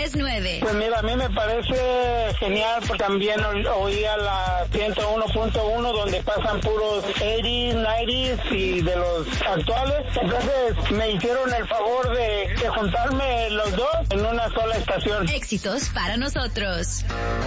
93.9. Pues mira, a mí me parece genial porque también oía la 101.1 donde pasan puros 80s, 90s y de los actuales. Entonces me hicieron el favor de juntarme los dos en una sola estación. Éxitos para nosotros.